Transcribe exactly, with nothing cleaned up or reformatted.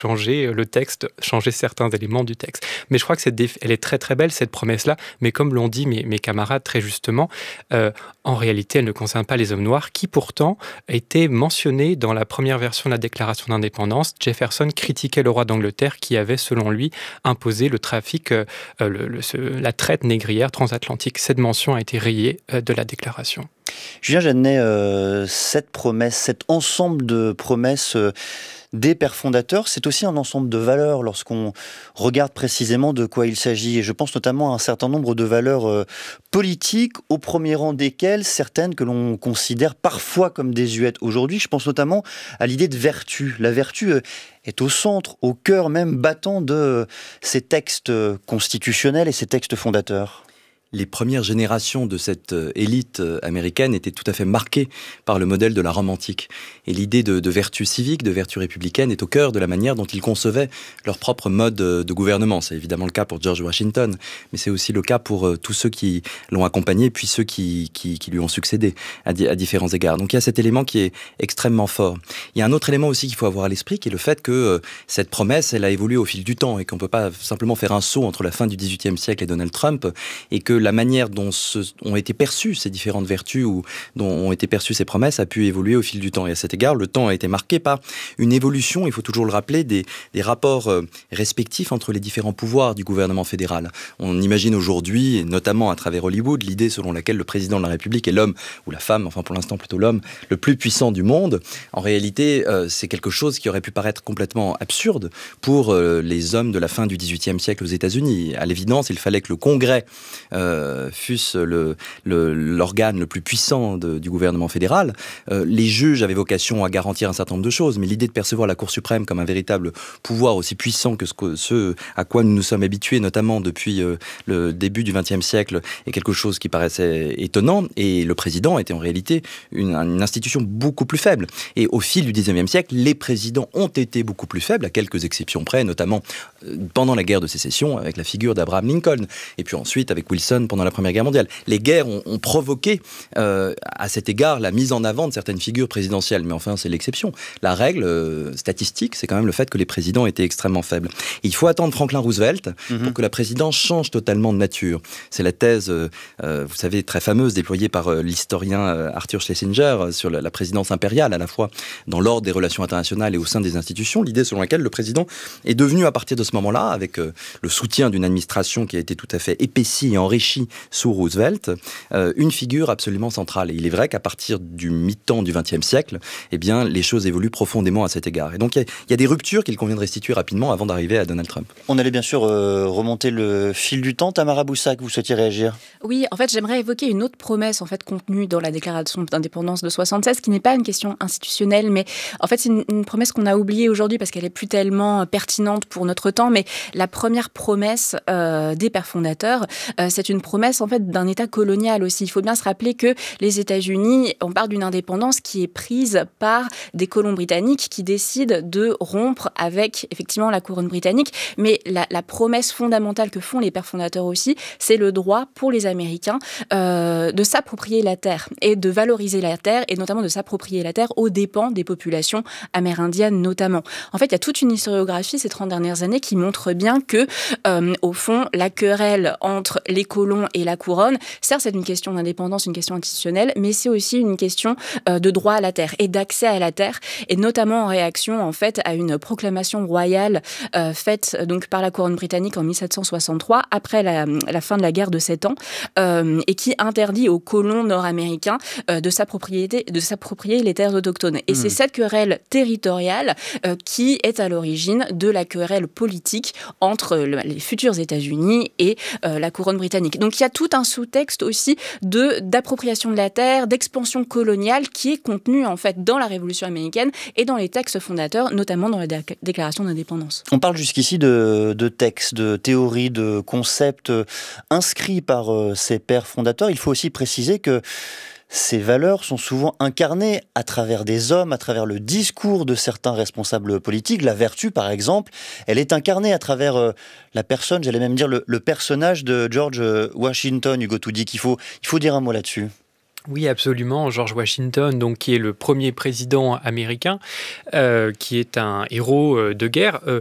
changer le texte, changer certains éléments du texte. Mais je crois que cette déf- elle est très très belle, cette promesse-là, mais comme l'ont dit mes, mes camarades très justement, euh, en réalité, elle ne concerne pas les hommes noirs, qui pourtant étaient mentionnés dans la première version de la Déclaration d'indépendance. Jefferson critiquait le roi d'Angleterre qui avait, selon lui, imposé le trafic, euh, le, le, ce, la traite négrière transatlantique. Cette mention a été rayée euh, de la Déclaration. Julien Jeannet, euh, cette promesse, cet ensemble de promesses euh, des pères fondateurs, c'est aussi un ensemble de valeurs lorsqu'on regarde précisément de quoi il s'agit. Et je pense notamment à un certain nombre de valeurs euh, politiques, au premier rang desquelles certaines que l'on considère parfois comme désuètes aujourd'hui. Je pense notamment à l'idée de vertu. La vertu euh, est au centre, au cœur même battant de euh, ces textes constitutionnels et ces textes fondateurs. Les premières générations de cette élite américaine étaient tout à fait marquées par le modèle de la Rome antique. Et l'idée de, de vertu civique, de vertu républicaine est au cœur de la manière dont ils concevaient leur propre mode de gouvernement. C'est évidemment le cas pour George Washington, mais c'est aussi le cas pour tous ceux qui l'ont accompagné, puis ceux qui, qui, qui lui ont succédé à, di- à différents égards. Donc il y a cet élément qui est extrêmement fort. Il y a un autre élément aussi qu'il faut avoir à l'esprit, qui est le fait que euh, cette promesse, elle a évolué au fil du temps et qu'on ne peut pas simplement faire un saut entre la fin du dix-huitième siècle et Donald Trump, et que la manière dont se, ont été perçues ces différentes vertus ou dont ont été perçues ces promesses a pu évoluer au fil du temps. Et à cet égard, le temps a été marqué par une évolution, il faut toujours le rappeler, des, des rapports euh, respectifs entre les différents pouvoirs du gouvernement fédéral. On imagine aujourd'hui, et notamment à travers Hollywood, l'idée selon laquelle le président de la République est l'homme, ou la femme, enfin pour l'instant plutôt l'homme, le plus puissant du monde. En réalité, euh, c'est quelque chose qui aurait pu paraître complètement absurde pour euh, les hommes de la fin du dix-huitième siècle aux États-Unis. À l'évidence, il fallait que le Congrès euh, fût-ce le, le, l'organe le plus puissant de, du gouvernement fédéral. Euh, les juges avaient vocation à garantir un certain nombre de choses, mais l'idée de percevoir la Cour suprême comme un véritable pouvoir aussi puissant que ce, que, ce à quoi nous nous sommes habitués, notamment depuis euh, le début du vingtième siècle, est quelque chose qui paraissait étonnant. Et le président était en réalité une, une institution beaucoup plus faible. Et au fil du dix-neuvième siècle, les présidents ont été beaucoup plus faibles, à quelques exceptions près, notamment euh, pendant la guerre de sécession, avec la figure d'Abraham Lincoln, et puis ensuite avec Wilson pendant la Première Guerre mondiale. Les guerres ont, ont provoqué, euh, à cet égard, la mise en avant de certaines figures présidentielles. Mais enfin, c'est l'exception. La règle euh, statistique, c'est quand même le fait que les présidents étaient extrêmement faibles. Et il faut attendre Franklin Roosevelt mm-hmm. pour que la présidence change totalement de nature. C'est la thèse, euh, euh, vous savez, très fameuse, déployée par euh, l'historien euh, Arthur Schlesinger euh, sur la, la présidence impériale, à la fois dans l'ordre des relations internationales et au sein des institutions. L'idée selon laquelle le président est devenu, à partir de ce moment-là, avec euh, le soutien d'une administration qui a été tout à fait épaissie et enrichie sous Roosevelt, euh, une figure absolument centrale. Et il est vrai qu'à partir du mi-temps du vingtième siècle, eh bien, les choses évoluent profondément à cet égard. Et donc, il y, y a des ruptures qu'il convient de restituer rapidement avant d'arriver à Donald Trump. On allait bien sûr euh, remonter le fil du temps. Tamara Boussac, vous souhaitiez réagir ? Oui, en fait, j'aimerais évoquer une autre promesse en fait contenue dans la Déclaration d'indépendance de soixante-seize, qui n'est pas une question institutionnelle, mais en fait, c'est une, une promesse qu'on a oubliée aujourd'hui parce qu'elle est plus tellement pertinente pour notre temps. Mais la première promesse euh, des pères fondateurs, euh, c'est une promesse en fait d'un État colonial aussi. Il faut bien se rappeler que les États-Unis, on parle d'une indépendance qui est prise par des colons britanniques qui décident de rompre avec effectivement la couronne britannique. Mais la, la promesse fondamentale que font les pères fondateurs aussi, c'est le droit pour les Américains euh, de s'approprier la terre et de valoriser la terre et notamment de s'approprier la terre aux dépens des populations amérindiennes notamment. En fait, il y a toute une historiographie ces trente dernières années qui montre bien que, euh, au fond, la querelle entre les colons et la couronne, certes, c'est une question d'indépendance, une question institutionnelle, mais c'est aussi une question euh, de droit à la terre et d'accès à la terre, et notamment en réaction, en fait, à une proclamation royale euh, faite donc par la couronne britannique en dix-sept cent soixante-trois, après la, la fin de la guerre de Sept Ans, euh, et qui interdit aux colons nord-américains euh, de s'approprier, de s'approprier les terres autochtones. Et mmh. c'est cette querelle territoriale euh, qui est à l'origine de la querelle politique entre le, les futurs États-Unis et euh, la couronne britannique. Donc il y a tout un sous-texte aussi de, d'appropriation de la terre, d'expansion coloniale qui est contenu en fait dans la Révolution américaine et dans les textes fondateurs, notamment dans la dé- Déclaration d'indépendance. On parle jusqu'ici de, de textes, de théories, de concepts inscrits par euh, ces pères fondateurs. Il faut aussi préciser que ces valeurs sont souvent incarnées à travers des hommes, à travers le discours de certains responsables politiques. La vertu, par exemple, elle est incarnée à travers euh, la personne, j'allais même dire le, le personnage de George Washington, Hugo Toudy. Il faut, il faut dire un mot là-dessus. Oui, absolument. George Washington, donc, qui est le premier président américain, euh, qui est un héros de guerre. Euh,